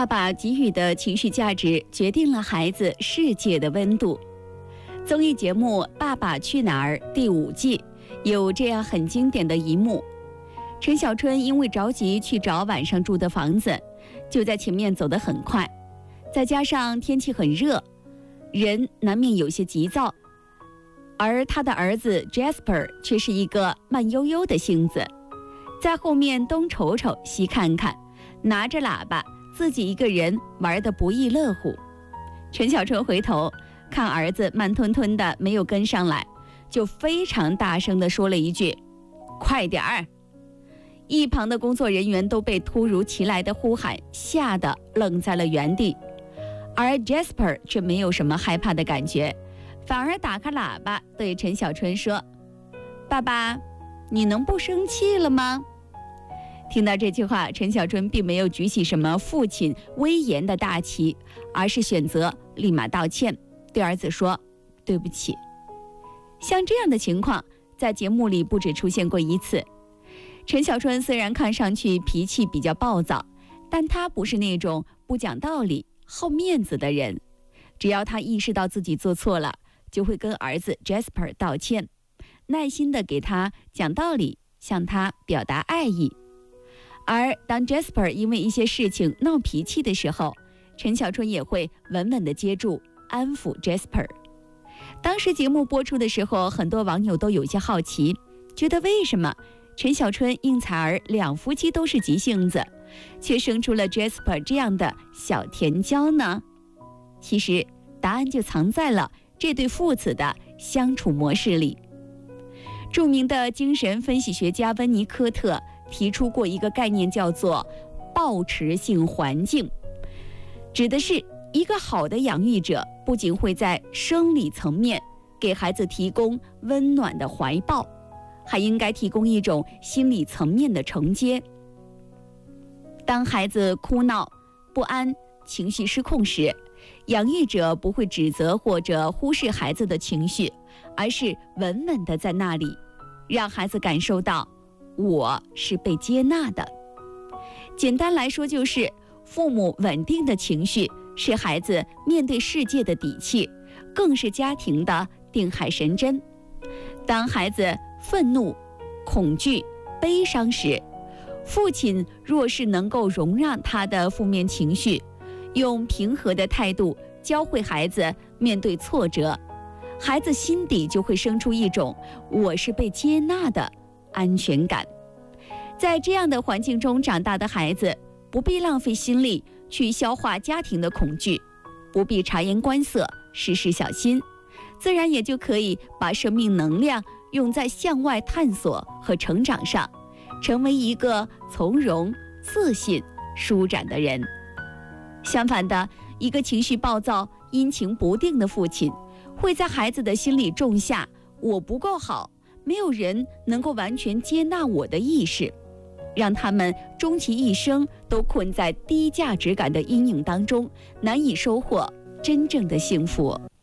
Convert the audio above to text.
爸爸给予的情绪价值决定了孩子世界的温度。综艺节目《爸爸去哪儿》第5季有这样很经典的一幕：陈小春因为着急去找晚上住的房子，就在前面走得很快，再加上天气很热，人难免有些急躁。而他的儿子 Jasper 却是一个慢悠悠的性子，在后面东瞅瞅西看看，拿着喇叭自己一个人玩得不亦乐乎。陈小春回头看儿子慢吞吞的没有跟上来，就非常大声地说了一句：“快点儿！”一旁的工作人员都被突如其来的呼喊吓得愣在了原地，而 Jasper 却没有什么害怕的感觉，反而打开喇叭对陈小春说：“爸爸，你能不生气了吗？”听到这句话，陈小春并没有举起什么父亲威严的大旗，而是选择立马道歉，对儿子说：“对不起。”像这样的情况在节目里不止出现过一次。陈小春虽然看上去脾气比较暴躁，但他不是那种不讲道理、好面子的人。只要他意识到自己做错了，就会跟儿子 Jasper 道歉，耐心地给他讲道理，向他表达爱意。而当 Jasper 因为一些事情闹脾气的时候，陈小春也会稳稳地接住，安抚 Jasper。当时节目播出的时候，很多网友都有些好奇，觉得为什么陈小春、应采儿两夫妻都是急性子，却生出了 Jasper 这样的小甜椒呢？其实答案就藏在了这对父子的相处模式里。著名的精神分析学家温尼科特提出过一个概念，叫做抱持性环境，指的是一个好的养育者不仅会在生理层面给孩子提供温暖的怀抱，还应该提供一种心理层面的承接。当孩子哭闹、不安、情绪失控时，养育者不会指责或者忽视孩子的情绪，而是稳稳地在那里，让孩子感受到我是被接纳的。简单来说，就是父母稳定的情绪是孩子面对世界的底气，更是家庭的定海神针。当孩子愤怒、恐惧、悲伤时，父亲若是能够容让他的负面情绪，用平和的态度教会孩子面对挫折，孩子心底就会生出一种我是被接纳的安全感。在这样的环境中长大的孩子，不必浪费心力去消化家庭的恐惧，不必察言观色、事事小心，自然也就可以把生命能量用在向外探索和成长上，成为一个从容、自信、舒展的人。相反的，一个情绪暴躁、阴晴不定的父亲，会在孩子的心里种下我不够好，没有人能够完全接纳我的意识，让他们终其一生都困在低价值感的阴影当中，难以收获真正的幸福。